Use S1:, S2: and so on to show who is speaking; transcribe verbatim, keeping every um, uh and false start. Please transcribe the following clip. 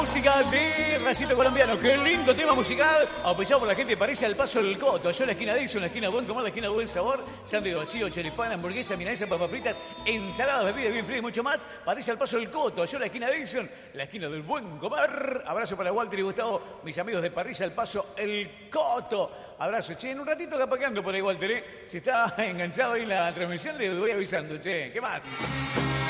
S1: Música de Racito Colombiano, qué lindo tema musical, apoyado por la gente de París al Paso del Coto. Yo en la esquina de Dixon, la esquina Buen Comer, la esquina Buen Sabor, sándwich vacío, choripán, hamburguesa, milanesa, papas fritas, ensaladas, bebidas bien frías y mucho más. París al Paso del Coto, yo en la esquina de Dixon, la esquina del Buen Comer. Abrazo para Walter y Gustavo, mis amigos de París al Paso el Coto. Abrazo, che, en un ratito capaz que ando por ahí, Walter, ¿eh? Si está enganchado ahí en la transmisión, le voy avisando, che, ¿qué más?